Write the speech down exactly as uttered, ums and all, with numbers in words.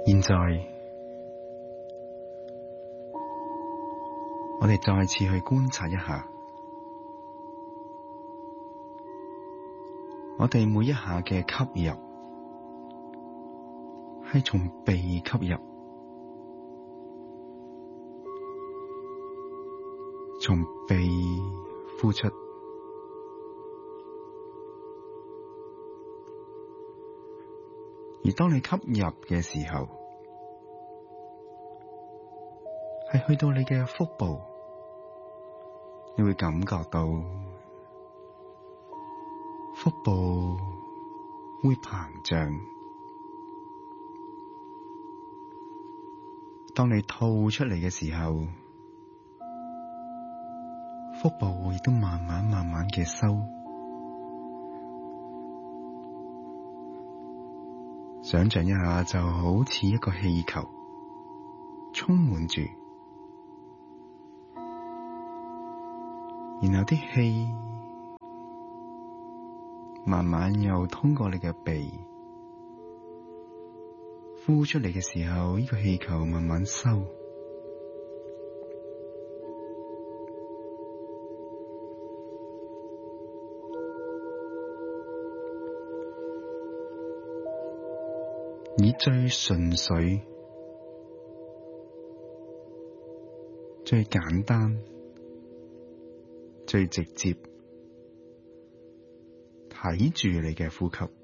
現在，我哋再次去觀察一下，我哋每一下嘅吸入係從鼻吸入，從鼻呼出。而當你吸入嘅時候，係去到你嘅腹部，你會感覺到腹部會膨脹。當你吐出嚟嘅時候，腹部亦都慢慢慢慢嘅收。想象一下，就好似一個氣球，充滿住，然後啲氣慢慢又通過你嘅鼻呼出嚟嘅時候，呢個氣球慢慢收。以最純粹、最簡單、最直接睇住你嘅呼吸，